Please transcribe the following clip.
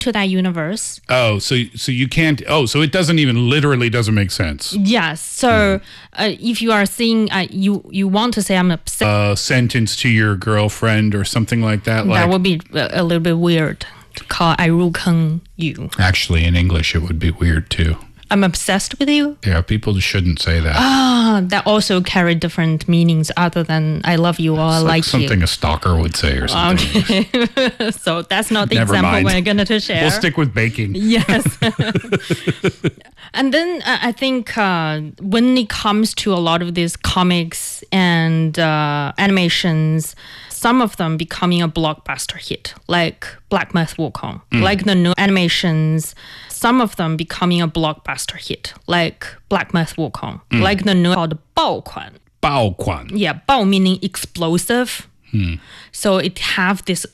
to that universe. Oh, so you can't. Oh, so it literally doesn't make sense. Yes. So if you are saying you want to say I'm obsessed, A sentence to your girlfriend or something like that. that would be a little bit weird to call 爱入坑 you. Actually, in English, it would be weird too. I'm obsessed with you. Yeah, people shouldn't say that. That also carry different meanings other than I love you or I like something you. a stalker would say or something. Okay. So that's not the Never example mind. we're going to share. We'll stick with baking. Yes. And then I think when it comes to a lot of these comics and animations, some of them becoming a blockbuster hit, like Black Myth Wukong, like the new animations, some of them becoming a blockbuster hit, like Black Myth Wukong, like the new called 爆款. 爆款. Yeah, 爆 meaning explosive. So it have this